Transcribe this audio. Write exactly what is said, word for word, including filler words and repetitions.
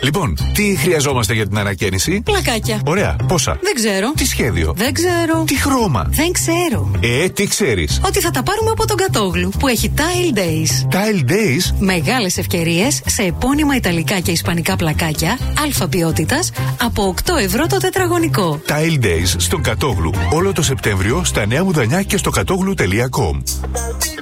Λοιπόν, τι χρειαζόμαστε για την ανακαίνιση? Πλακάκια. Ωραία, πόσα? Δεν ξέρω. Τι σχέδιο? Δεν ξέρω. Τι χρώμα? Δεν ξέρω. Ε, τι ξέρεις? Ότι θα τα πάρουμε από τον Κατόγλου που έχει Tile Days. Tile Days? Μεγάλες ευκαιρίες σε επώνυμα ιταλικά και ισπανικά πλακάκια αλφα ποιότητας από οκτώ ευρώ το τετραγωνικό. Tile Days στον Κατόγλου. Όλο το Σεπτέμβριο στα Νέα Μουδανιά και στο κατόγλου τελεία κομ.